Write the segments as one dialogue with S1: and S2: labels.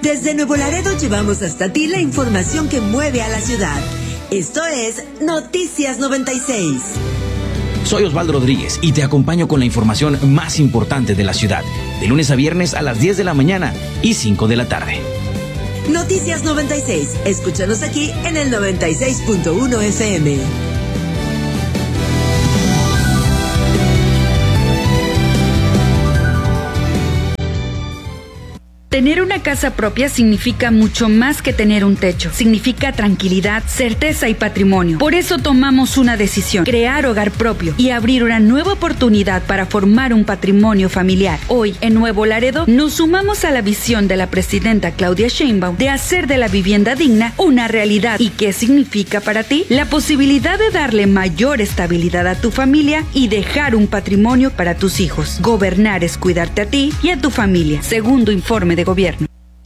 S1: Desde Nuevo Laredo llevamos hasta ti la información que mueve a la ciudad. Esto es Noticias 96.
S2: Soy Osvaldo Rodríguez y te acompaño con la información más importante de la ciudad, de lunes a viernes a las 10 de la mañana y 5 de la tarde.
S1: Noticias 96. Escúchanos aquí en el 96.1 FM.
S3: Tener una casa propia significa mucho más que tener un techo. Significa tranquilidad, certeza y patrimonio. Por eso tomamos una decisión: crear hogar propio y abrir una nueva oportunidad para formar un patrimonio familiar. Hoy, en Nuevo Laredo, nos sumamos a la visión de la presidenta Claudia Sheinbaum de hacer de la vivienda digna una realidad. ¿Y qué significa para ti? La posibilidad de darle mayor estabilidad a tu familia y dejar un patrimonio para tus hijos. Gobernar es cuidarte a ti y a tu familia. Segundo informe de gobierno.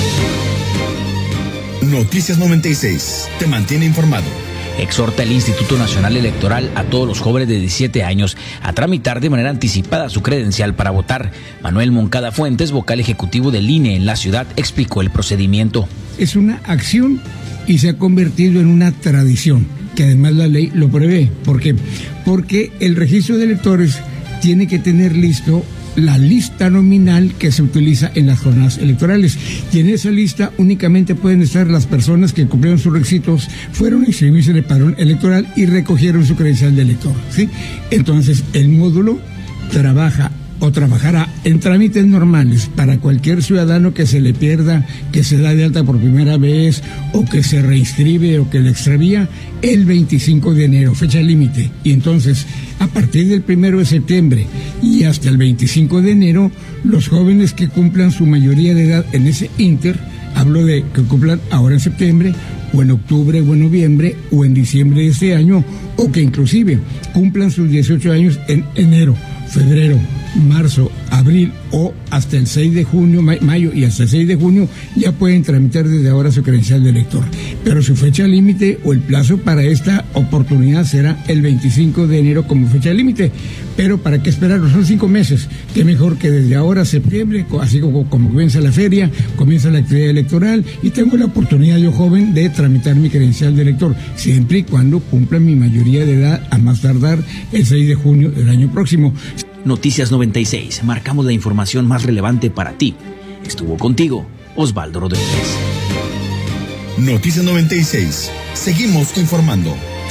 S4: Noticias 96 te mantiene informado.
S2: Exhorta el Instituto Nacional Electoral a todos los jóvenes de 17 años a tramitar de manera anticipada su credencial para votar. Manuel Moncada Fuentes, vocal ejecutivo del INE en la ciudad, explicó el procedimiento.
S5: Es una acción y se ha convertido en una tradición, que además la ley lo prevé. ¿Por qué? Porque el registro de electores tiene que tener listo la lista nominal que se utiliza en las jornadas electorales, y en esa lista únicamente pueden estar las personas que cumplieron sus requisitos, fueron a inscribirse en el padrón electoral y recogieron su credencial de elector, ¿sí? Entonces el módulo trabajará en trámites normales para cualquier ciudadano que se le pierda, que se da de alta por primera vez o que se reinscribe o que le extravía el 25 de enero, fecha límite. Y entonces, a partir del 1 de septiembre y hasta el 25 de enero, los jóvenes que cumplan su mayoría de edad en ese inter, hablo de que cumplan ahora en septiembre, o en octubre, o en noviembre, o en diciembre de este año, o que inclusive cumplan sus 18 años en enero, febrero, marzo, abril o hasta el 6 de junio, mayo y hasta el 6 de junio, ya pueden tramitar desde ahora su credencial de elector. Pero su fecha límite o el plazo para esta oportunidad será el 25 de enero como fecha límite. Pero ¿para qué esperar? Son 5 meses. Qué mejor que desde ahora, septiembre, así como comienza la feria, comienza la actividad electoral y tengo la oportunidad, yo joven, de tramitar mi credencial de elector, siempre y cuando cumpla mi mayoría de edad, a más tardar el 6 de junio del año próximo.
S2: Noticias 96, marcamos la información más relevante para ti. Estuvo contigo Osvaldo Rodríguez.
S4: Noticias 96, seguimos informando.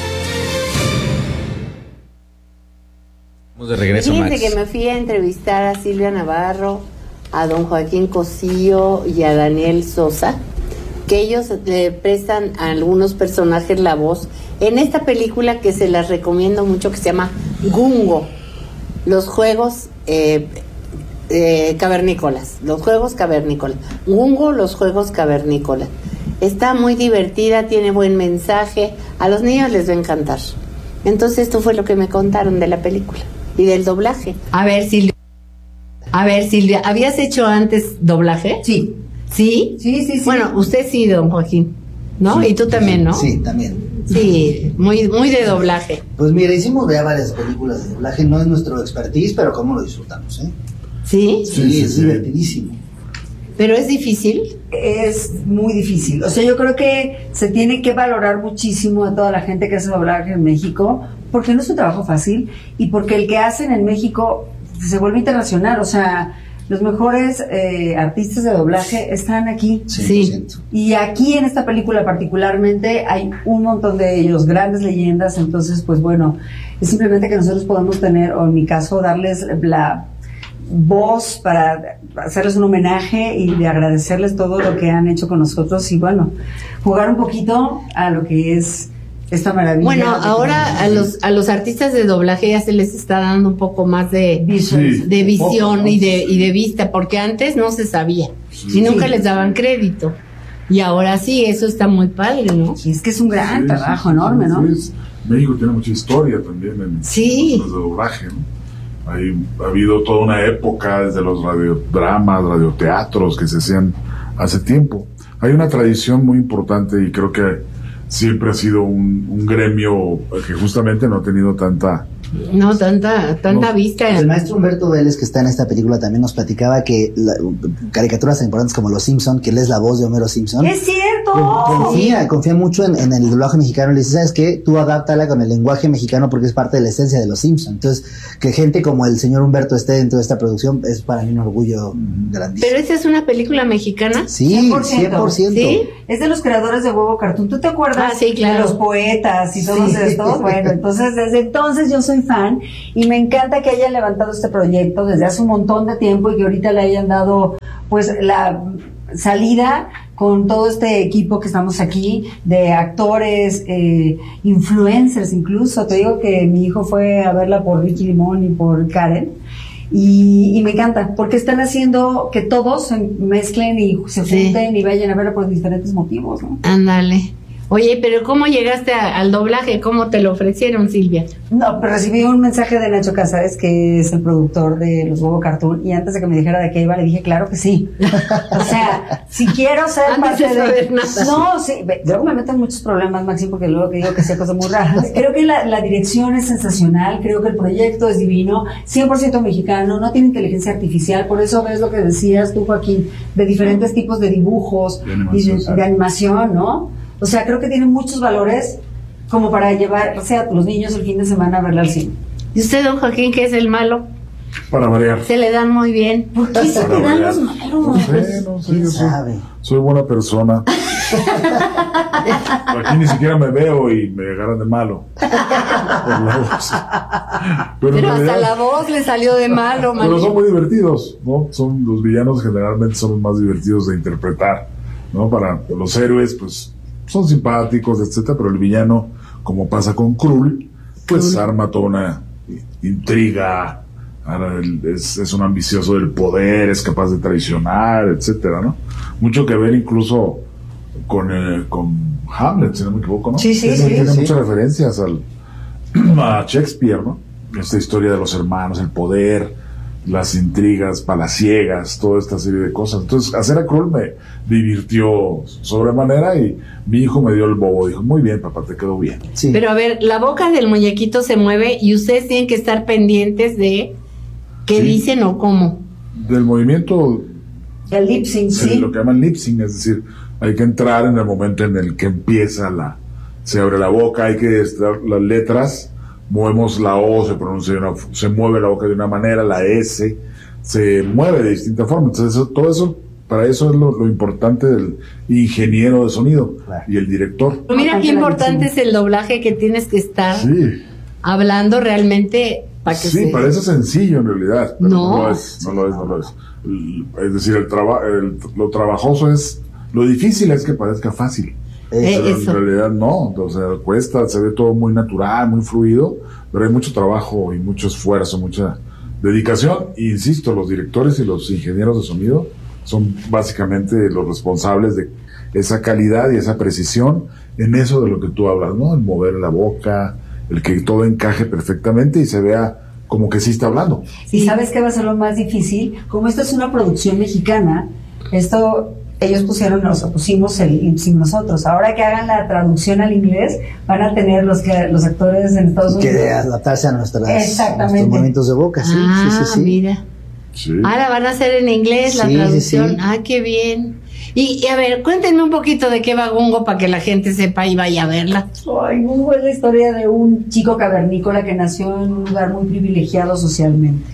S2: Vamos de regreso,
S6: Fíjense
S2: Max.
S6: que me fui a entrevistar a Silvia Navarro, a don Joaquín Cosío y a Daniel Sosa, que ellos le prestan a algunos personajes la voz en esta película que se las recomiendo mucho, que se llama Gungo. Los juegos cavernícolas, Gungo, los juegos cavernícolas. Está muy divertida, tiene buen mensaje, a los niños les va a encantar. Entonces esto fue lo que me contaron de la película y del doblaje. A ver, Silvia, ¿habías hecho antes doblaje?
S7: Sí.
S6: ¿Sí?
S7: Sí.
S6: Bueno, usted sí, don Joaquín, ¿no?
S7: Sí,
S6: y tú también, ¿no?
S7: Sí, también.
S6: Sí, muy de doblaje.
S7: Pues mira, hicimos ya varias películas de doblaje, no es nuestro expertise, pero cómo lo disfrutamos, ¿eh?
S6: ¿Sí?
S7: Sí, es divertidísimo.
S6: ¿Pero es difícil?
S8: Es muy difícil. O sea, yo creo que se tiene que valorar muchísimo a toda la gente que hace doblaje en México, porque no es un trabajo fácil y porque el que hacen en México se vuelve internacional. O sea, los mejores artistas de doblaje están aquí.
S7: 100%.
S6: Sí.
S8: Y aquí en esta película particularmente hay un montón de ellos, grandes leyendas. Entonces, pues bueno, es simplemente que nosotros podemos tener, o en mi caso, darles la voz para hacerles un homenaje y de agradecerles todo lo que han hecho con nosotros y bueno, jugar un poquito a lo que es esta maravilla.
S6: Bueno, ahora a los artistas de doblaje ya se les está dando un poco más de visión y de vista, porque antes no se sabía y nunca les daban crédito. Y ahora sí, eso está muy padre, ¿no?
S8: Y es que es un gran trabajo enorme, ¿no?
S9: México tiene mucha historia también en los de doblaje, ¿no? Ha habido toda una época desde los radiodramas, radioteatros que se hacían hace tiempo. Hay una tradición muy importante y creo que siempre ha sido un gremio que justamente no ha tenido tanta
S6: No, tanta vista.
S7: El maestro Humberto Vélez, que está en esta película, también nos platicaba que caricaturas tan importantes como Los Simpson, que él es la voz de Homero Simpson.
S8: ¡Es cierto!
S7: Confía mucho en el doblaje mexicano. Le dice, ¿sabes qué? Tú adáptala con el lenguaje mexicano porque es parte de la esencia de Los Simpson. Entonces, que gente como el señor Humberto esté dentro de esta producción es para mí un orgullo grandísimo.
S6: ¿Pero esta es una película mexicana?
S7: Sí, 100%.
S6: ¿Sí?
S8: Es de los creadores de Huevo Cartoon. ¿Tú te acuerdas
S6: sí, claro.
S8: de los poetas y todos estos? Bueno, entonces desde entonces yo soy fan y me encanta que hayan levantado este proyecto desde hace un montón de tiempo y que ahorita le hayan dado pues la salida con todo este equipo que estamos aquí de actores, influencers incluso. Te digo que mi hijo fue a verla por Ricky Limón y por Karen. Y me encanta, porque están haciendo que todos se mezclen y se junten y vayan a verlo por diferentes motivos, ¿no?
S6: Ándale. Oye, pero ¿cómo llegaste al doblaje? ¿Cómo te lo ofrecieron, Silvia?
S8: No, pero recibí un mensaje de Nacho Casares, que es el productor de Los Huevo Cartoon, y antes de que me dijera de qué iba, le dije, claro que sí. O sea, si quiero ser parte de... No, sí, luego me meten muchos problemas, Maxim, porque luego que digo que sea cosas muy raras. Creo que la dirección es sensacional, creo que el proyecto es divino, 100% mexicano, no tiene inteligencia artificial, por eso ves lo que decías tú, Joaquín, de diferentes tipos de dibujos de animación, ¿no? O sea, creo que tiene muchos valores como para llevar, o sea, a los niños el fin de semana a verla al cine.
S6: ¿Y usted, don Joaquín, qué es el malo?
S9: Para variar.
S6: Se le dan muy bien.
S8: ¿Por qué se le dan los malos?
S9: No sé, yo soy buena persona. Aquí ni siquiera me veo y me agarran de malo. Por la voz.
S6: Pero hasta la voz le salió de malo,
S9: pero son muy divertidos, ¿no? Los villanos generalmente son los más divertidos de interpretar, ¿no? Para los héroes, pues son simpáticos, etcétera, pero el villano, como pasa con Krull, pues arma toda una intriga, es un ambicioso del poder, es capaz de traicionar, etcétera, ¿no? Mucho que ver incluso con Hamlet, si no me equivoco, ¿no?
S8: Sí.
S9: Tiene muchas referencias a Shakespeare, ¿no? Esta historia de los hermanos, el poder, las intrigas palaciegas, toda esta serie de cosas. Entonces, hacer a Krull me divirtió sobremanera y mi hijo me dio el bobo. Dijo, muy bien, papá, te quedó bien.
S6: Sí. Pero a ver, la boca del muñequito se mueve y ustedes tienen que estar pendientes de qué dicen o cómo. Del
S9: movimiento.
S8: El lip sync, sí.
S9: Lo que llaman lip sync, es decir, hay que entrar en el momento en el que empieza se abre la boca, hay que estar las letras. Movemos la O, se mueve la boca de una manera, la S se mueve de distinta forma. Entonces, todo eso, para eso es lo importante del ingeniero de sonido y el director.
S6: Pero mira qué importante es el doblaje, que tienes que estar hablando realmente para que
S9: parece sencillo en realidad, pero no lo es. Es decir, lo trabajoso es, lo difícil es que parezca fácil. Pero en realidad no, o sea, cuesta, se ve todo muy natural, muy fluido, pero hay mucho trabajo y mucho esfuerzo, mucha dedicación. E insisto, los directores y los ingenieros de sonido son básicamente los responsables de esa calidad y esa precisión en eso de lo que tú hablas, ¿no? El mover la boca, el que todo encaje perfectamente y se vea como que sí está hablando.
S8: ¿Y sabes qué va a ser lo más difícil? Como esta es una producción mexicana, ellos pusimos el lip sync nosotros. Ahora que hagan la traducción al inglés, van a tener los actores en Estados Unidos
S7: que adaptarse a nuestros movimientos de boca. Sí.
S6: Mira. Sí. Ahora van a hacer en inglés la traducción. Sí. Ah, qué bien. Y a ver, cuéntenme un poquito de qué va Gungo para que la gente sepa y vaya a verla.
S8: Ay, Gungo es la historia de un chico cavernícola que nació en un lugar muy privilegiado socialmente.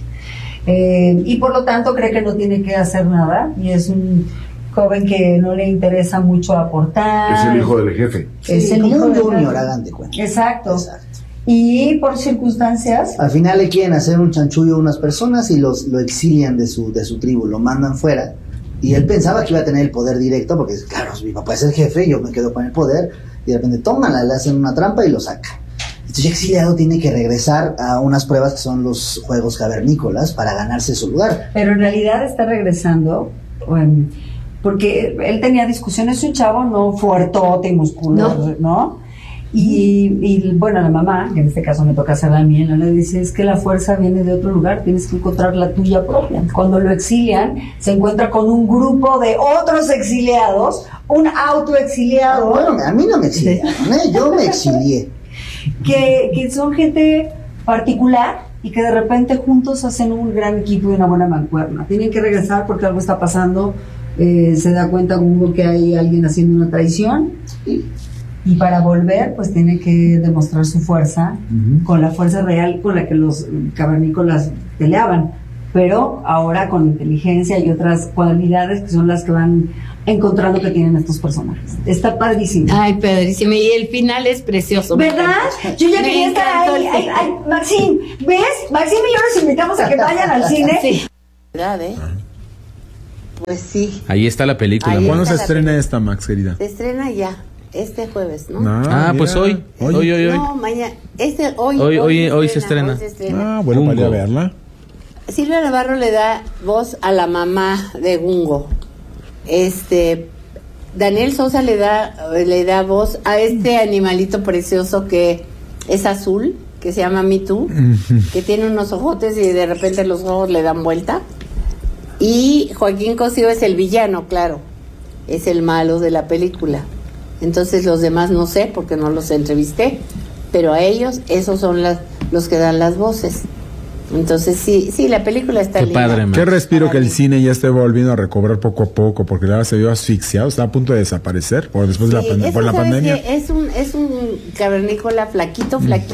S8: Y por lo tanto cree que no tiene que hacer nada. Y es un joven que no le interesa mucho aportar.
S9: Es el hijo del jefe.
S8: Es el
S7: hijo del junior, hagan de cuenta.
S8: Exacto. Y por circunstancias,
S7: al final le quieren hacer un chanchullo a unas personas y lo exilian de su tribu, lo mandan fuera. Y él pensaba que iba a tener el poder directo, porque claro, mi papá es el jefe, yo me quedo con el poder, y de repente tómala, le hacen una trampa y lo saca. Entonces, exiliado tiene que regresar a unas pruebas que son los juegos cavernícolas para ganarse su lugar.
S8: Pero en realidad está regresando, porque él tenía discusiones, un chavo no fuertote y musculoso, ¿no? Y bueno, la mamá, que en este caso me toca hacerla a mí, ¿no? Le dice, es que la fuerza viene de otro lugar, tienes que encontrar la tuya propia. Cuando lo exilian, se encuentra con un grupo de otros exiliados, un autoexiliado.
S7: Bueno, a mí no me exiliaron, yo me exilié.
S8: Que son gente particular y que de repente juntos hacen un gran equipo y una buena mancuerna. Tienen que regresar porque algo está pasando, se da cuenta Hugo que hay alguien haciendo una traición y para volver pues tiene que demostrar su fuerza con la fuerza real con la que los cavernícolas peleaban, pero ahora con inteligencia y otras cualidades que son las que van encontrando que tienen estos personajes. Está padrísimo.
S6: Ay, padrísimo. Y el final es precioso.
S8: ¿Verdad? Yo ya quería estar ahí. Ay, Maxine, ¿ves? Maxine y yo los invitamos a que vayan al cine.
S6: Sí. ¿Verdad, Pues sí.
S2: Ahí está la película.
S10: ¿Cuándo se estrena esta, Max, querida?
S6: Se estrena ya. Este jueves, ¿no?
S2: Pues hoy.
S6: No, mañana.
S2: Hoy se estrena.
S10: Bueno, para ir a verla.
S6: Silvia Navarro le da voz a la mamá de Gungo. Daniel Sosa le da voz a este animalito precioso que es azul, que se llama Me Too, que tiene unos ojotes y de repente los ojos le dan vuelta. Y Joaquín Cosío es el villano, claro, es el malo de la película. Entonces los demás no sé porque no los entrevisté, pero a ellos esos son los que dan las voces. Entonces sí, la película está linda.
S10: Padre, qué respiro que el cine ya esté volviendo a recobrar poco a poco, porque ahora se vio asfixiado, está a punto de desaparecer por después de la pandemia.
S6: Es un cavernícola flaquito,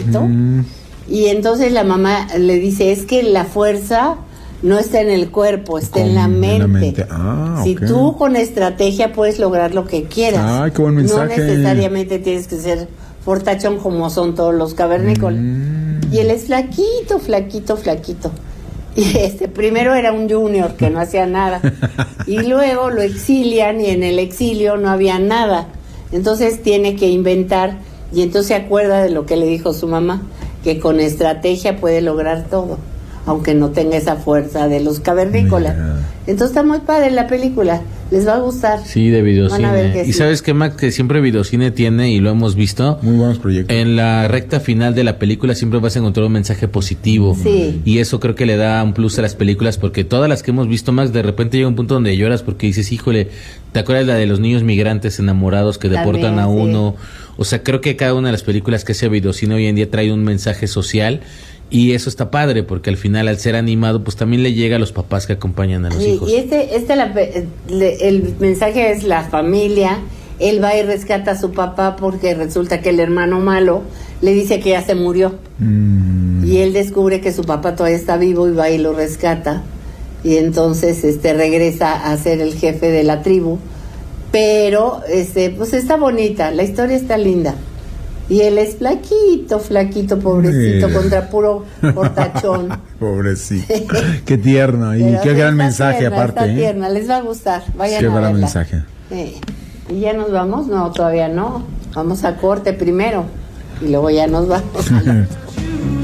S6: y entonces la mamá le dice, es que la fuerza no está en el cuerpo, está en la mente. Si tú con estrategia puedes lograr lo que quieras.
S10: Qué buen mensaje.
S6: No necesariamente tienes que ser fortachón como son todos los cavernícolas. Y él es flaquito. Y primero era un junior que no hacía nada. Y luego lo exilian y en el exilio no había nada. Entonces tiene que inventar y entonces se acuerda de lo que le dijo su mamá, que con estrategia puede lograr todo, aunque no tenga esa fuerza de los cavernícolas. Entonces está muy padre la película. Les va a gustar.
S2: Sí, de videocine. Y sabes qué, Max, que siempre videocine tiene, y lo hemos visto,
S10: muy buenos proyectos.
S2: En la recta final de la película siempre vas a encontrar un mensaje positivo.
S6: Sí.
S2: Y eso creo que le da un plus a las películas, porque todas las que hemos visto, Max, de repente llega un punto donde lloras porque dices, híjole, ¿te acuerdas la de los niños migrantes enamorados que deportan a uno? O sea, creo que cada una de las películas que hace videocine hoy en día trae un mensaje social. Y eso está padre, porque al final, al ser animado, pues también le llega a los papás que acompañan a los hijos.
S6: Y el mensaje es la familia. Él va y rescata a su papá porque resulta que el hermano malo le dice que ya se murió. Y él descubre que su papá todavía está vivo y va y lo rescata. Y entonces regresa a ser el jefe de la tribu. Pero pues está bonita, la historia está linda. Y él es flaquito, pobrecito, contra puro portachón.
S10: Pobrecito. Qué tierno. Y pero qué gran mensaje tierna, aparte.
S6: Está tierna, les va a gustar. Vayan a verla. Qué gran mensaje. ¿Y ya nos vamos? No, todavía no. Vamos a corte primero. Y luego ya nos vamos.